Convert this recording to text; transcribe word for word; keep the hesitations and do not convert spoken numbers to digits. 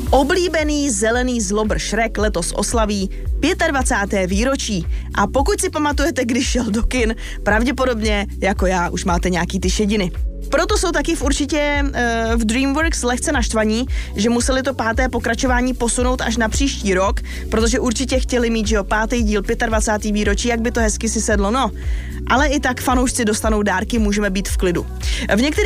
Oblíbený zelený zlobr Shrek letos oslaví dvacáté páté výročí. A pokud si pamatujete, když šel do kin, pravděpodobně, jako já, už máte nějaký ty šediny. Proto jsou taky v určitě uh, v DreamWorks lehce naštvaní, že museli to páté pokračování posunout až na příští rok, protože určitě chtěli mít, že jo, pátý díl, dvacáté páté výročí, jak by to hezky si sedlo, no. Ale i tak fanoušci dostanou dárky, můžeme být v klidu. V některých